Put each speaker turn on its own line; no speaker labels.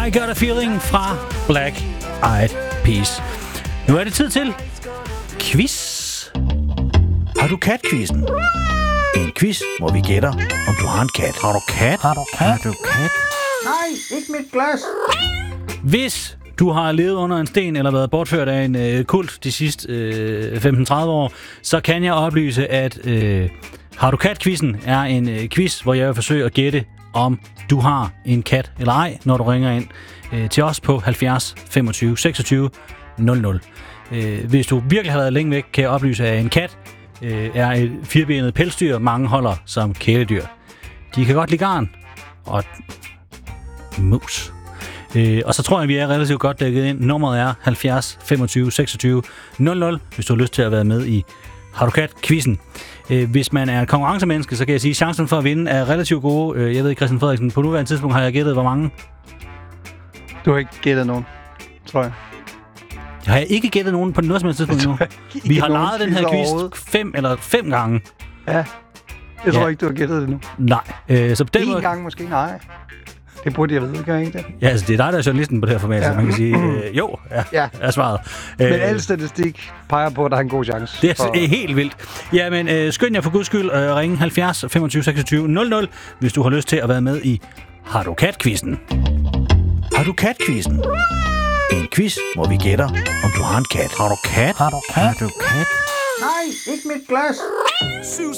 I Got a Feeling fra Black Eyed Peas. Nu er det tid til quiz. Har du kat-quizzen? En quiz, hvor vi gætter, om du har en kat. Har du kat? Har du kat? Har du kat?
Nej, ikke mit glas.
Hvis du har levet under en sten eller været bortført af en kult de sidste 15-30 år, så kan jeg oplyse, at Har du kat-quizzen er en quiz, hvor jeg vil forsøge at gætte, om du har en kat eller ej, når du ringer ind til os på 70 25 26 00. Hvis du virkelig har været længe væk, kan jeg oplyse, at en kat er et firbenet pelsdyr, mange holder som kæledyr. De kan godt lide garn og mus. Og så tror jeg, vi er relativt godt dækket ind. Nummeret er 70 25 26 00, hvis du har lyst til at være med i Har du kat-quizzen. Hvis man er et konkurrencemenneske, så kan jeg sige, at chancen for at vinde er relativt gode. Jeg ved ikke, Christian Frederiksen, på nuværende tidspunkt har jeg gættet, hvor mange?
Du har ikke gættet nogen, tror jeg.
Har jeg ikke gættet nogen på noget som helst tidspunkt nu? Vi har lejet den her quiz 5 gange.
Ja, jeg tror ikke, du har gættet det nu.
Nej. Så på den måde...
gang måske, nej. Det burde jeg vide, gør jeg ikke det?
Ja, altså det er dig, der er journalisten på det her format, så man kan sige, jo, er svaret.
Men al statistik peger på, at der er en god chance.
Det er helt vildt. Ja, men skynd jer for guds skyld ringe 70 25 26 00, hvis du har lyst til at være med i Har du kat-quizzen? Har du kat-quizzen? En quiz, hvor vi gætter, om du har en kat. Har du kat? Har du kat? Har du kat?
Nej, ikke mit glas.